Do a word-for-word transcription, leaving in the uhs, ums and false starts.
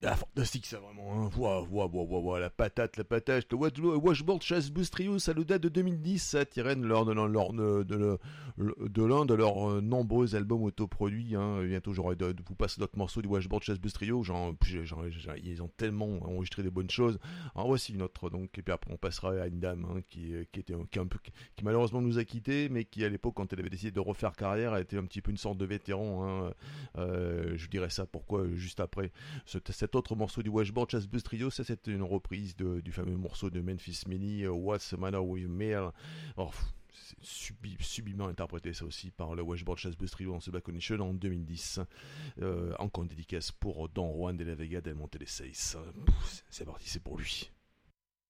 Ah, fantastique ça vraiment, hein. Ouah, ouah, ouah, ouah, ouah, la patate, la patate, le Wash- le Washboard Chasse Boost Trio, ça nous date de deux mille dix, ça Tyrène, lors de, lors de, de, de, de l'un de leurs euh, nombreux albums autoproduits, hein. Bientôt j'aurai de, de vous passer d'autres morceaux du Washboard Chasse Boost Trio, genre, genre, genre, ils ont tellement enregistré des bonnes choses. Alors voici une autre, donc, et puis après on passera à une dame, hein, qui, qui était, qui, un peu, qui malheureusement nous a quittés, mais qui à l'époque, quand elle avait décidé de refaire carrière, elle était un petit peu une sorte de vétéran, hein. Euh, je dirais ça pourquoi, juste après. Ce, cet autre morceau du Washboard Chasse Boost Trio, ça c'était une reprise de, du fameux morceau de Memphis Mini, uh, What's the Matter with Me. Oh, c'est subi, sublimement interprété ça aussi par le Washboard Chasse Boost Trio dans ce Black Condition en deux mille dix. Euh, encore une dédicace pour Don Juan de la Vega del Monte de Seis. C'est parti, c'est pour lui.